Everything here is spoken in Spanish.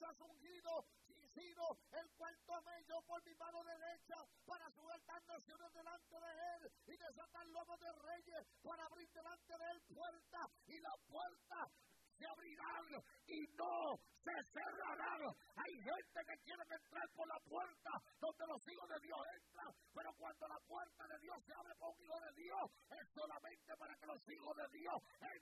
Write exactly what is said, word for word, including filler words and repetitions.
has ungido, y sido el cual tomé yo por mi mano derecha para sujetar naciones delante de él y desatar lomos de reyes para abrir delante de él puertas, y las puertas se abrirán y no se cerrarán. Hay gente que quiere entrar por la puerta donde los hijos de Dios entran, pero cuando la puerta de Dios se abre por un hijo de Dios, es solamente para que los hijos de Dios